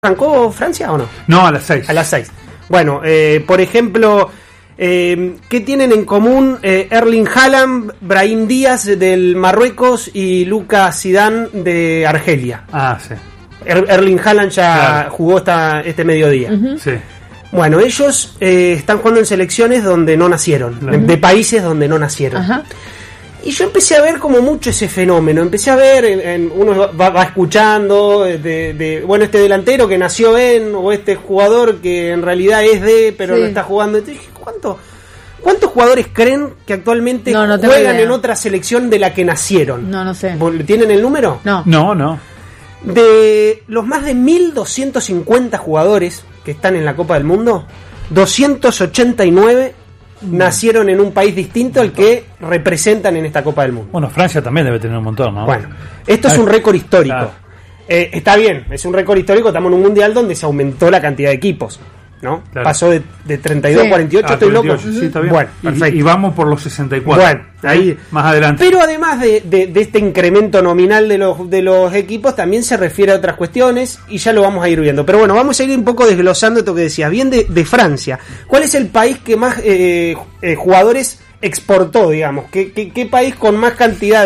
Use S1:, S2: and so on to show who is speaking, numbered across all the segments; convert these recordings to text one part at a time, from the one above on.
S1: ¿Arrancó Francia o no?
S2: No, a las 6.
S1: A las 6. Bueno, por ejemplo, ¿qué tienen en común Erling Haaland, Brahim Díaz del Marruecos y Lucas Zidane de Argelia?
S2: Ah, sí.
S1: Erling Haaland ya jugó este mediodía.
S2: Uh-huh. Sí.
S1: Bueno, ellos están jugando en selecciones donde no nacieron, de países donde no nacieron. Uh-huh. Y yo empecé a ver como mucho ese fenómeno. Empecé a ver, uno va escuchando bueno, este delantero que nació o este jugador que en realidad es pero no está jugando. Entonces dije, ¿cuántos jugadores creen que actualmente juegan en otra selección de la que nacieron?
S3: No sé.
S1: ¿Tienen el número?
S2: No.
S1: De los más de 1.250 jugadores que están en la Copa del Mundo, 289 nacieron en un país distinto al que representan en esta Copa del Mundo.
S2: Bueno, Francia también debe tener un montón, ¿no?
S1: Bueno, esto es un récord histórico. Claro. Está bien, es un récord histórico, estamos en un mundial donde se aumentó la cantidad de equipos, ¿no? Claro. Pasó de 32 a 48, estoy 48, loco.
S2: Sí, está bien.
S1: Bueno, perfecto.
S2: Y vamos por los 64.
S1: Bueno, ahí
S2: más adelante.
S1: Pero además de este incremento nominal de los equipos, también se refiere a otras cuestiones y ya lo vamos a ir viendo. Pero bueno, vamos a ir un poco desglosando esto que decías. Bien de Francia. ¿Cuál es el país que más jugadores exportó, digamos? ¿Qué país con más cantidad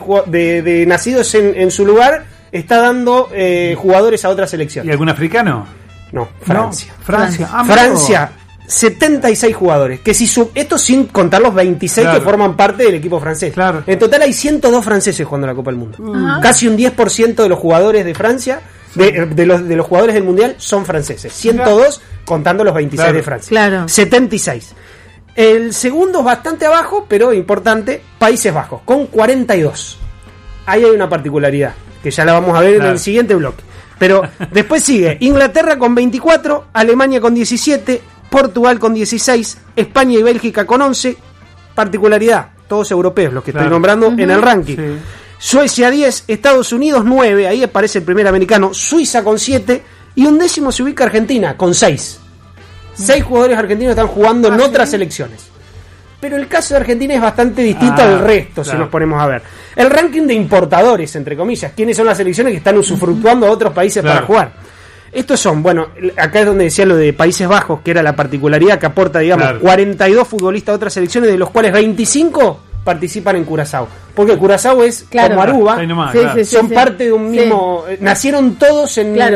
S1: de nacidos en su lugar está dando jugadores a otras selecciones?
S2: ¿Y algún africano?
S1: No, Francia.
S2: No, Francia.
S1: Francia, 76 jugadores. Que esto sin contar los 26 que forman parte del equipo francés.
S2: Claro.
S1: En total hay 102 franceses jugando la Copa del Mundo. Casi un 10% de los jugadores de Francia, de los jugadores del Mundial, son franceses. 102 contando los 26 de Francia.
S3: Claro.
S1: 76. El segundo es bastante abajo, pero importante, Países Bajos, con 42. Ahí hay una particularidad, que ya la vamos a ver en el siguiente bloque. Pero después sigue Inglaterra con 24, Alemania con 17, Portugal con 16, España y Bélgica con 11. Particularidad, todos europeos los que estoy nombrando en el ranking. Sí. Suecia 10, Estados Unidos 9, ahí aparece el primer americano, Suiza con 7 y un décimo se ubica Argentina con 6. 6 jugadores argentinos están jugando en otras selecciones. Pero el caso de Argentina es bastante distinto al resto, si nos ponemos a ver. El ranking de importadores, entre comillas, ¿quiénes son las selecciones que están usufructuando a otros países para jugar? Estos son, bueno, acá es donde decía lo de Países Bajos, que era la particularidad que aporta, digamos, 42 futbolistas a otras selecciones, de los cuales 25 participan en Curazao. Porque Curazao es como Aruba, son parte de un mismo... Nacieron todos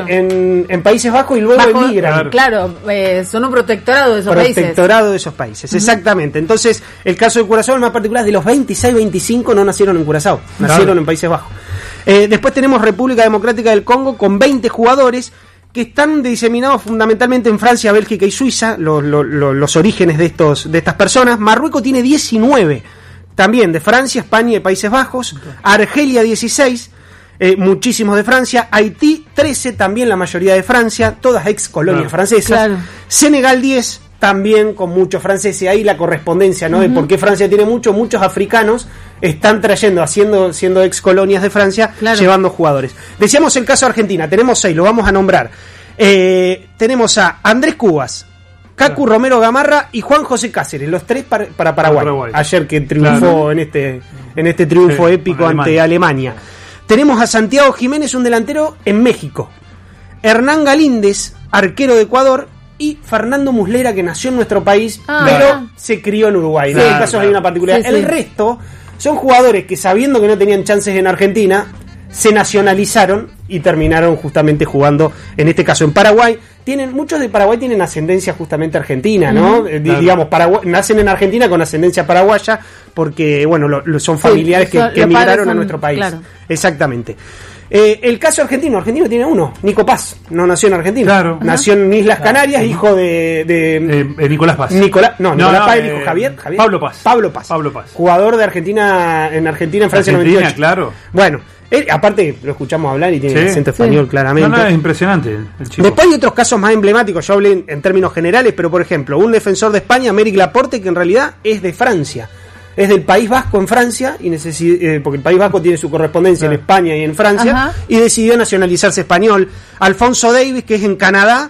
S1: en Países Bajos y luego emigran.
S3: Son un protectorado de esos países.
S1: Protectorado de esos países, exactamente. Entonces, el caso de Curazao es más particular. De los 26, 25 no nacieron en Curazao, nacieron en Países Bajos. Después tenemos República Democrática del Congo con 20 jugadores que están diseminados fundamentalmente en Francia, Bélgica y Suiza, los orígenes de estas personas. Marruecos tiene 19, también de Francia, España y Países Bajos. Argelia 16, muchísimos de Francia. Haití 13, también la mayoría de Francia, todas ex colonias francesas. Senegal 10, también con muchos franceses. Ahí la correspondencia, ¿no? De por qué Francia tiene muchos africanos están trayendo, siendo ex colonias de Francia, llevando jugadores. Decíamos el caso de Argentina, tenemos 6, lo vamos a nombrar. Tenemos a Andrés Cubas, Cacu Romero Gamarra y Juan José Cáceres, los 3 para Paraguay. Ayer que triunfó en este triunfo épico ante Alemania. Tenemos a Santiago Jiménez, un delantero en México. Hernán Galíndez, arquero de Ecuador. Y Fernando Muslera, que nació en nuestro país, pero se crió en Uruguay. En este caso hay una particularidad. El resto son jugadores que, sabiendo que no tenían chances en Argentina, se nacionalizaron y terminaron justamente jugando, en este caso en Paraguay. Muchos de Paraguay tienen ascendencia justamente argentina, ¿no? Digamos, nacen en Argentina con ascendencia paraguaya porque, bueno, son familiares que emigraron a nuestro país. Exactamente. El caso argentino tiene uno, Nico Paz, no nació en Argentina, nació en Islas Canarias, hijo de
S2: Nicolás Paz.
S1: Nicolás Paz, el hijo Javier.
S2: Pablo Paz.
S1: Jugador de Argentina, en Francia 98.
S2: Claro.
S1: Bueno, aparte lo escuchamos hablar y tiene acento español claramente.
S2: Es impresionante el chico.
S1: Después hay otros casos más emblemáticos, yo hablé en términos generales, pero por ejemplo, un defensor de España, Aymeric Laporte, que en realidad es de Francia. Es del País Vasco en Francia, porque el País Vasco tiene su correspondencia en España y en Francia, y decidió nacionalizarse español. Alfonso Davis, que es en Canadá,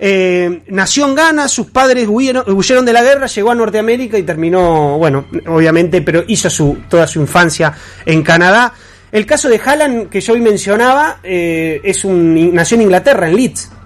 S1: nació en Ghana, sus padres huyeron de la guerra, llegó a Norteamérica y terminó, bueno, obviamente, pero hizo toda su infancia en Canadá. El caso de Haaland, que yo hoy mencionaba, nació en Inglaterra, en Leeds.